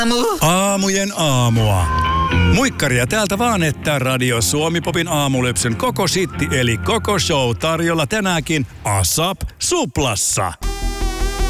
Aamujen aamua. Muikkaria täältä vaan, että Radio Suomi-popin aamulypsyn koko sitti eli koko show tarjolla tänäänkin ASAP Suplassa.